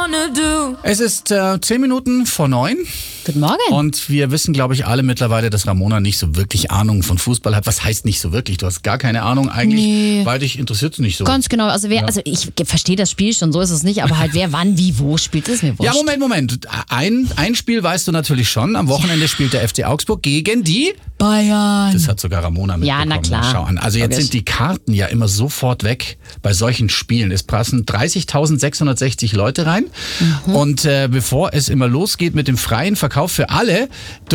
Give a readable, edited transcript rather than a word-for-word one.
Es ist 10 Minuten vor 9. Guten Morgen. Und wir wissen, glaube ich, alle mittlerweile, dass Ramona nicht so wirklich Ahnung von Fußball hat. Was heißt nicht so wirklich? Du hast gar keine Ahnung eigentlich, weil dich interessiert es nicht so. Ganz genau. Also ich verstehe das Spiel schon, so ist es nicht, aber halt wer wann, wie, wo spielt, ist mir wurscht. Ja, Moment. Ein Spiel weißt du natürlich schon. Am Wochenende spielt der FC Augsburg gegen die Bayern. Das hat sogar Ramona mitbekommen. Ja, na klar. Schau an. Also jetzt sind die Karten ja immer sofort weg bei solchen Spielen. Es passen 30.660 Leute rein. Und bevor es immer losgeht mit dem freien Verkauf für alle,